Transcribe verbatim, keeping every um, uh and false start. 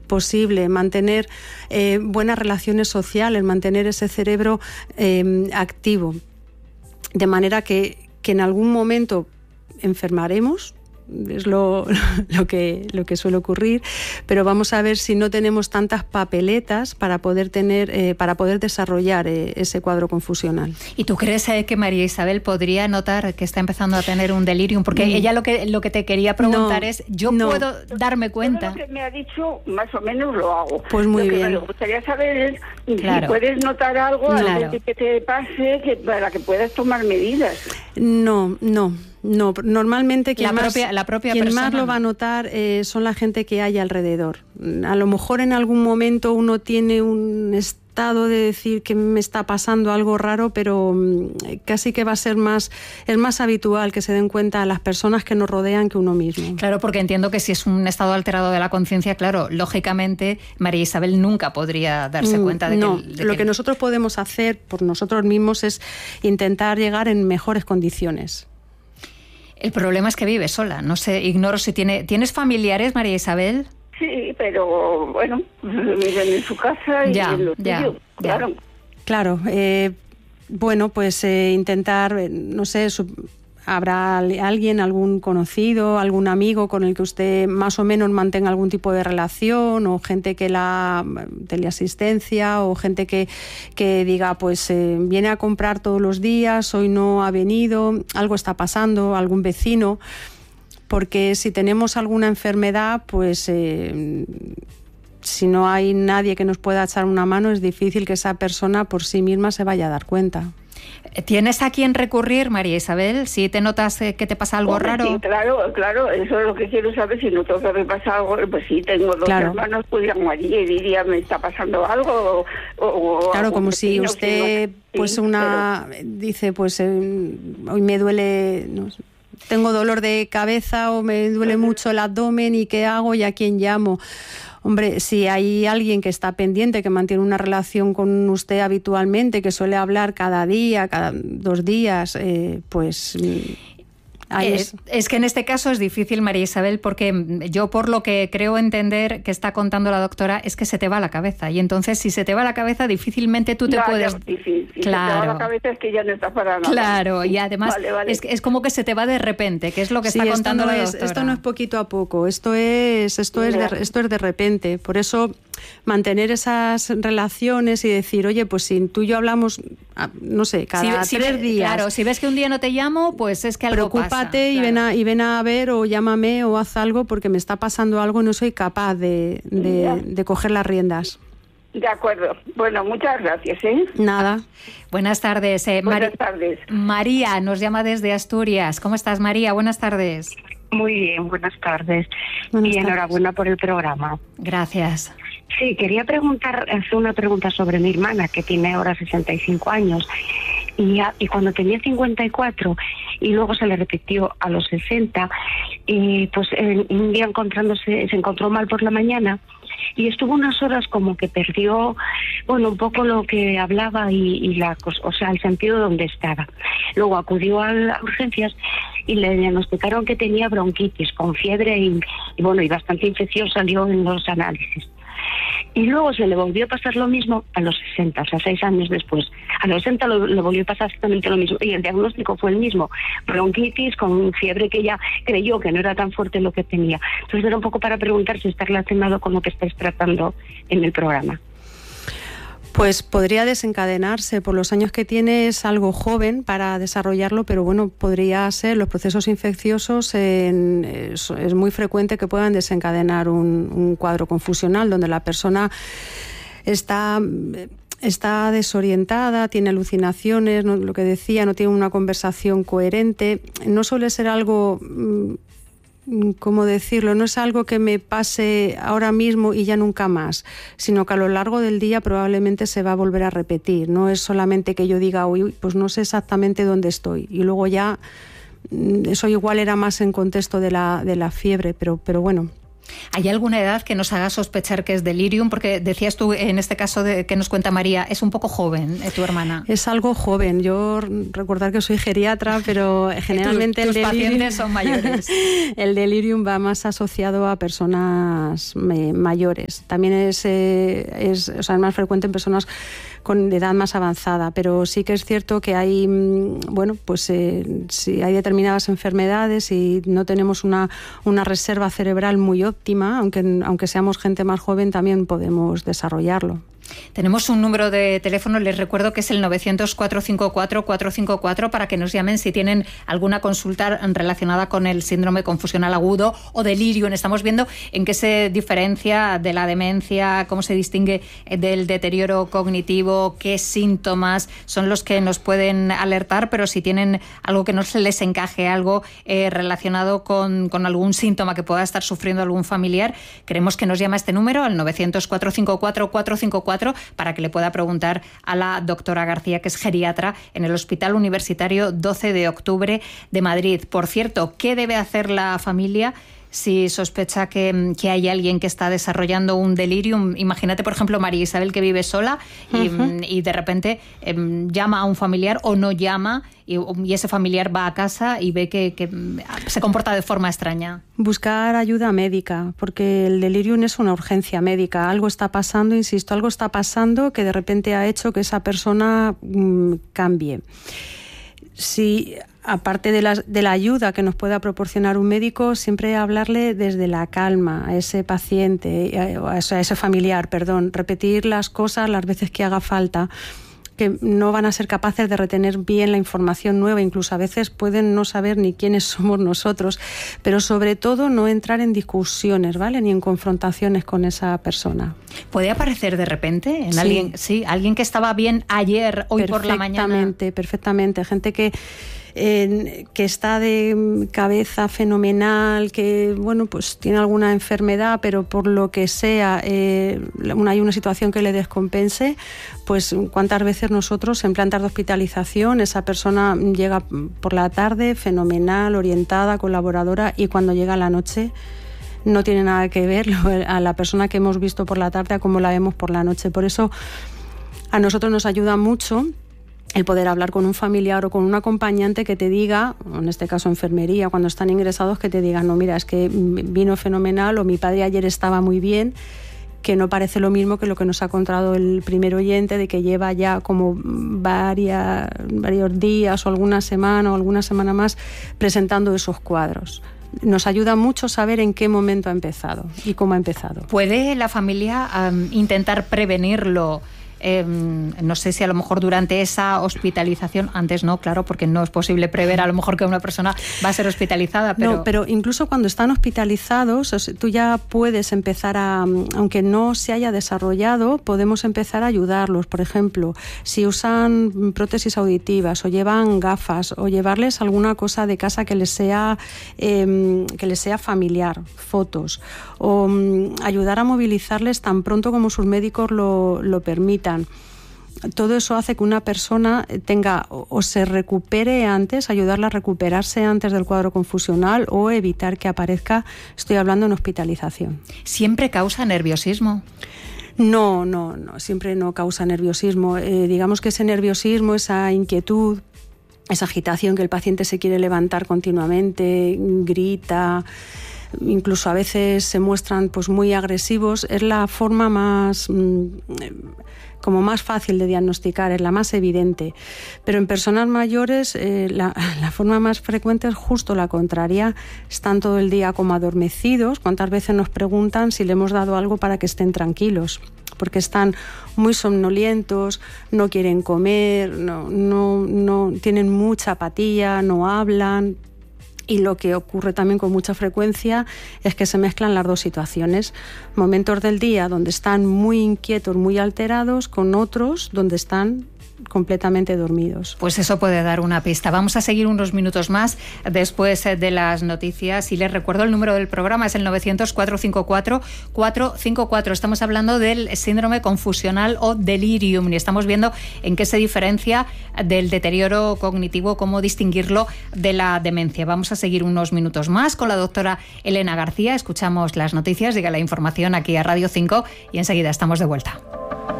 posible, mantener eh, buenas relaciones sociales, mantener ese cerebro eh, activo, de manera que, que en algún momento enfermaremos. Es lo, lo, que, lo que suele ocurrir, pero vamos a ver si no tenemos tantas papeletas para poder tener, eh, para poder desarrollar eh, ese cuadro confusional. ¿Y tú crees eh, que María Isabel podría notar que está empezando a tener un delirium? Porque mm. ella lo que, lo que te quería preguntar no, es, ¿yo no. puedo darme cuenta? Todo lo que me ha dicho, más o menos lo hago. Pues muy lo bien. Lo que me gustaría saber es claro. si puedes notar algo claro. antes de que te pase, que, para que puedas tomar medidas. No, no. No, normalmente quien, la más, propia, la propia quien persona, más lo va a notar eh, son la gente que hay alrededor. A lo mejor en algún momento uno tiene un estado de decir que me está pasando algo raro, pero casi que va a ser más, es más habitual que se den cuenta las personas que nos rodean que uno mismo. Claro, porque entiendo que si es un estado alterado de la conciencia, claro, lógicamente María Isabel nunca podría darse cuenta de no, que... No, lo que... que nosotros podemos hacer por nosotros mismos es intentar llegar en mejores condiciones. El problema es que vive sola. No sé, ignoro si tiene... ¿Tienes familiares, María Isabel? Sí, pero bueno, viven en su casa y ya, en lo ya, suyo, ya. claro. Claro, eh, bueno, pues eh, intentar, eh, no sé, su, habrá alguien, algún conocido, algún amigo con el que usted más o menos mantenga algún tipo de relación, o gente que la teleasistencia, o gente que, que diga, pues eh, viene a comprar todos los días, hoy no ha venido, algo está pasando, algún vecino, porque si tenemos alguna enfermedad, pues eh, si no hay nadie que nos pueda echar una mano, es difícil que esa persona por sí misma se vaya a dar cuenta. ¿Tienes a quién recurrir, María Isabel? Si te notas eh, que te pasa algo Hombre, raro. Sí, claro, claro, eso es lo que quiero saber. Si noto que me pasa algo, pues sí, tengo dos claro. hermanos, pues llamaría y diría, me está pasando algo. O, o, claro, como si vecino, usted, si no, pues sí, una, pero... dice, pues eh, hoy me duele, no sé, tengo dolor de cabeza o me duele uh-huh. mucho el abdomen, ¿y qué hago y a quién llamo? Hombre, si hay alguien que está pendiente, que mantiene una relación con usted habitualmente, que suele hablar cada día, cada dos días, eh, pues... Ahí es. Es, es que en este caso es difícil, María Isabel, porque yo por lo que creo entender que está contando la doctora es que se te va la cabeza, y entonces si se te va la cabeza difícilmente tú te ya, puedes... Ya, difícil. Si claro. se te va la cabeza es que ya no está para nada. Claro, y además vale, vale. Es, es como que se te va de repente, que es lo que sí, está contando esto no la es, doctora. Esto no es poquito a poco, esto es, esto es, de, esto es de repente, por eso mantener esas relaciones y decir, oye, pues si tú y yo hablamos, no sé, cada si, tres si, días. Claro, si ves que un día no te llamo, pues es que algo preocúpate pasa. y, claro. ven a, y ven a ver o llámame o haz algo porque me está pasando algo y no soy capaz de, de, de coger las riendas. De acuerdo. Bueno, muchas gracias, ¿eh? Nada. Buenas tardes. Eh, Buenas Mari- tardes. María nos llama desde Asturias. ¿Cómo estás, María? Buenas tardes. Muy bien, buenas tardes. Buenas y tardes. enhorabuena por el programa. Gracias. Sí, quería preguntar, hacer una pregunta sobre mi hermana, que tiene ahora sesenta y cinco años. Y, a, y cuando tenía cincuenta y cuatro y luego se le repitió a los sesenta, y pues eh, un día encontrándose, se encontró mal por la mañana y estuvo unas horas como que perdió, bueno, un poco lo que hablaba y, y la, o sea, el sentido de donde estaba. Luego acudió a, a urgencias y le diagnosticaron que tenía bronquitis con fiebre y, y bueno, y bastante infección salió en los análisis. Y luego se le volvió a pasar lo mismo a los sesenta, o sea, seis años después. A los sesenta lo, le volvió a pasar exactamente lo mismo. Y el diagnóstico fue el mismo. Bronquitis con fiebre que ella creyó que no era tan fuerte lo que tenía. Entonces era un poco para preguntar si está relacionado con lo que estáis tratando en el programa. Pues podría desencadenarse. Por los años que tiene es algo joven para desarrollarlo, pero bueno, podría ser. Los procesos infecciosos en, es, es muy frecuente que puedan desencadenar un, un cuadro confusional donde la persona está... está desorientada, tiene alucinaciones, no, lo que decía, no tiene una conversación coherente. No suele ser algo, ¿cómo decirlo? No es algo que me pase ahora mismo y ya nunca más, sino que a lo largo del día probablemente se va a volver a repetir. No es solamente que yo diga, uy, pues no sé exactamente dónde estoy. Y luego ya, eso igual era más en contexto de la, de la fiebre, pero, pero bueno. ¿Hay alguna edad que nos haga sospechar que es delirium? Porque decías tú, en este caso de, que nos cuenta María, es un poco joven, ¿eh, tu hermana? Es algo joven. Yo recordar que soy geriatra, pero generalmente tus, tus el delirium, pacientes son mayores. El delirium va más asociado a personas mayores. También es, eh, es, o sea, es más frecuente en personas con edad más avanzada, pero sí que es cierto que hay, bueno, pues eh, si hay determinadas enfermedades y no tenemos una, una reserva cerebral muy óptima, aunque, aunque seamos gente más joven, también podemos desarrollarlo. Tenemos un número de teléfono, les recuerdo que es el novecientos, cuatrocientos cincuenta y cuatro, cuatrocientos cincuenta y cuatro para que nos llamen si tienen alguna consulta relacionada con el síndrome confusional agudo o delirium. Estamos viendo en qué se diferencia de la demencia, cómo se distingue del deterioro cognitivo, qué síntomas son los que nos pueden alertar, pero si tienen algo que no se les encaje, algo eh, relacionado con, con algún síntoma que pueda estar sufriendo algún familiar, queremos que nos llame a este número, al novecientos, cuatrocientos cincuenta y cuatro, cuatrocientos cincuenta y cuatro, para que le pueda preguntar a la doctora García, que es geriatra en el Hospital Universitario doce de octubre de Madrid. Por cierto, ¿qué debe hacer la familia si sospecha que, que hay alguien que está desarrollando un delirium? Imagínate, por ejemplo, María Isabel, que vive sola y, uh-huh. y de repente eh, llama a un familiar o no llama y, y ese familiar va a casa y ve que, que se comporta de forma extraña. Buscar ayuda médica, porque el delirium es una urgencia médica. Algo está pasando, insisto, algo está pasando que de repente ha hecho que esa persona mmm, cambie. Si... Aparte de la, de la ayuda que nos pueda proporcionar un médico, siempre hablarle desde la calma a ese paciente, a, a ese familiar, perdón, repetir las cosas las veces que haga falta, que no van a ser capaces de retener bien la información nueva, incluso a veces pueden no saber ni quiénes somos nosotros, pero sobre todo no entrar en discusiones, ¿vale? Ni en confrontaciones con esa persona. ¿Puede aparecer de repente en sí. alguien, sí, alguien que estaba bien ayer, hoy por la mañana? Perfectamente, perfectamente. Gente que Eh, que está de cabeza fenomenal, que bueno, pues tiene alguna enfermedad, pero por lo que sea eh, una, hay una situación que le descompense, pues cuántas veces nosotros en plantas de hospitalización esa persona llega por la tarde fenomenal, orientada, colaboradora, y cuando llega la noche no tiene nada que ver a la persona que hemos visto por la tarde a como la vemos por la noche. Por eso a nosotros nos ayuda mucho el poder hablar con un familiar o con un acompañante que te diga, en este caso enfermería, cuando están ingresados, que te digan, no, mira, es que vino fenomenal, o mi padre ayer estaba muy bien, que no parece lo mismo que lo que nos ha contado el primer oyente, de que lleva ya como varias, varios días o alguna semana o alguna semana más presentando esos cuadros. Nos ayuda mucho saber en qué momento ha empezado y cómo ha empezado. ¿Puede la familia um, intentar prevenirlo? Eh, no sé si a lo mejor durante esa hospitalización, antes no, claro, porque no es posible prever a lo mejor que una persona va a ser hospitalizada, pero... No, pero incluso cuando están hospitalizados, o sea, tú ya puedes empezar a, aunque no se haya desarrollado, podemos empezar a ayudarlos. Por ejemplo, si usan prótesis auditivas o llevan gafas, o llevarles alguna cosa de casa que les sea, eh, que les sea familiar, fotos, o um, ayudar a movilizarles tan pronto como sus médicos lo, lo permitan. Todo eso hace que una persona tenga o se recupere antes, ayudarla a recuperarse antes del cuadro confusional, o evitar que aparezca, estoy hablando en hospitalización. ¿Siempre causa nerviosismo? No, no, no, siempre no causa nerviosismo. Eh, digamos que ese nerviosismo, esa inquietud, esa agitación, que el paciente se quiere levantar continuamente, grita, incluso a veces se muestran pues muy agresivos, es la forma más mmm, como más fácil de diagnosticar, es la más evidente. Pero en personas mayores eh, la, la forma más frecuente es justo la contraria. Están todo el día como adormecidos. ¿Cuántas veces nos preguntan si le hemos dado algo para que estén tranquilos? Porque están muy somnolientos, no quieren comer, no, no, no tienen mucha apatía, no hablan. Y lo que ocurre también con mucha frecuencia es que se mezclan las dos situaciones. Momentos del día donde están muy inquietos, muy alterados, con otros donde están completamente dormidos. Pues eso puede dar una pista. Vamos a seguir unos minutos más después de las noticias y les recuerdo el número del programa, es el novecientos, cuatrocientos cincuenta y cuatro, cuatrocientos cincuenta y cuatro. Estamos hablando del síndrome confusional o delirium y estamos viendo en qué se diferencia del deterioro cognitivo, cómo distinguirlo de la demencia. Vamos a seguir unos minutos más con la doctora Elena García. Escuchamos las noticias, llega la información aquí a Radio cinco y enseguida estamos de vuelta.